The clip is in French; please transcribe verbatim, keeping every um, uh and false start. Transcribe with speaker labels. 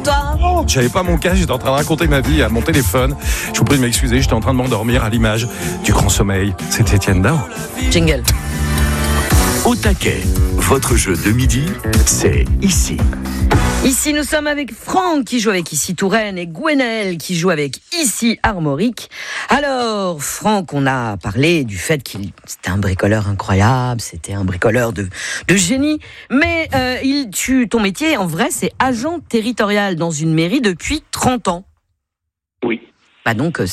Speaker 1: toi.
Speaker 2: Oh, j'avais pas mon cas, j'étais en train de raconter ma vie à mon téléphone. Je vous prie de m'excuser, j'étais en train de m'endormir à l'image du grand sommeil. C'est Étienne Dao.
Speaker 1: Jingle.
Speaker 3: Au taquet, votre jeu de midi, c'est ici.
Speaker 1: Ici, nous sommes avec Franck qui joue avec Ici Touraine et Gwenaël qui joue avec Ici Armorique. Alors, Franck, on a parlé du fait qu'il c'était un bricoleur incroyable, c'était un bricoleur de, de génie. Mais euh, il, tu, ton métier, en vrai, c'est agent territorial dans une mairie depuis trente ans.
Speaker 4: Oui.
Speaker 1: Bah donc,